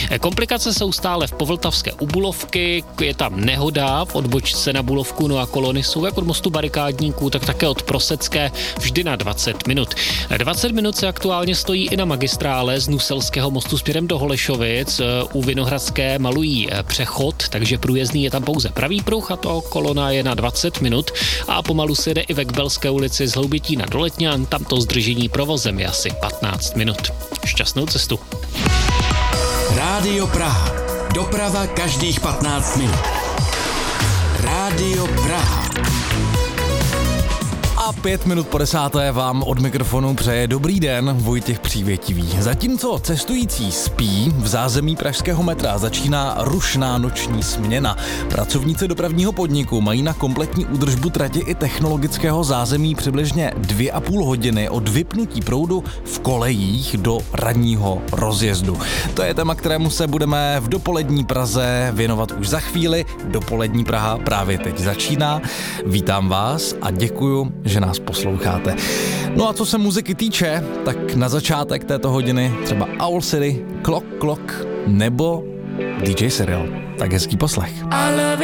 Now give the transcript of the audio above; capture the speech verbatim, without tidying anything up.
Komplikace jsou stále v povltavské u Bulovky, je tam nehoda v odbočce na Bulovku, no a kolony jsou jak od mostu Barikádníků, tak také od Prosecké vždy na dvacet minut. dvacet minut se aktuálně stojí i na magistrále z Nuselského mostu směrem do Holešovic. U Vinohradské malují přechod, takže průjezdný je tam pouze pravý pruh a to kolona je na dvacet minut a pomalu se jde i ve Kbelské ulici z Hloubětína do Letňan, tam to zdržení provozem je asi patnáct minut. Šťastnou cestu. Rádio Praha. Doprava každých patnáct minut. Rádio Praha. A pět minut po desáté vám od mikrofonu přeje dobrý den Vojtěch Přívětivý. Zatímco cestující spí, v zázemí pražského metra začíná rušná noční směna. Pracovníci dopravního podniku mají na kompletní údržbu trati i technologického zázemí přibližně dvě a půl hodiny od vypnutí proudu v kolejích do ranního rozjezdu. To je téma, kterému se budeme v dopolední Praze věnovat už za chvíli. Dopolední Praha právě teď začíná. Vítám vás a děkuju, že nás posloucháte. No a co se muziky týče, tak na začátek této hodiny třeba Owl City, Clock Clock nebo D J Cyril. Tak hezký poslech.